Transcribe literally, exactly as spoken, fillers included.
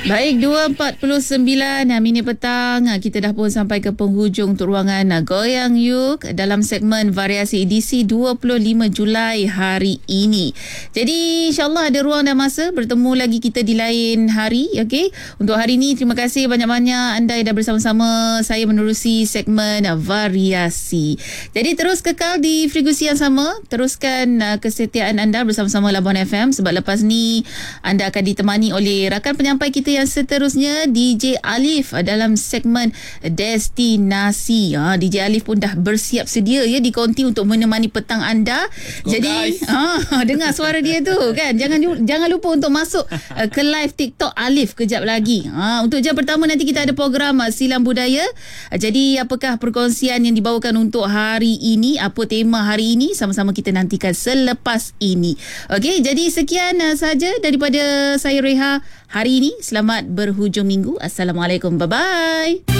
Baik, dua empat puluh sembilan minit petang. Kita dah pun sampai ke penghujung untuk ruangan Goyang Yuk dalam segmen variasi edisi dua puluh lima Julai hari ini. Jadi insyaAllah ada ruang dan masa bertemu lagi kita di lain hari. Okay? Untuk hari ini terima kasih banyak-banyak anda yang dah bersama-sama saya menerusi segmen variasi. Jadi terus kekal di frekuensi yang sama. Teruskan uh, kesetiaan anda bersama-sama Labuan F M sebab lepas ni anda akan ditemani oleh rakan penyampai kita yang seterusnya D J Alif dalam segmen Destinasi. Ha, D J Alif pun dah bersiap sedia ya di konti untuk menemani petang anda. Go, Jadi ha, dengar suara dia tu kan. Jangan jangan lupa untuk masuk uh, ke live TikTok Alif kejap lagi. Ha, untuk jam pertama nanti kita ada program uh, Silam Budaya. Uh, jadi apakah perkongsian yang dibawakan untuk hari ini? Apa tema hari ini? Sama-sama kita nantikan selepas ini. Okey, jadi sekian uh, saja daripada saya Reha hari ini. Selamat berhujung minggu. Assalamualaikum. Bye-bye.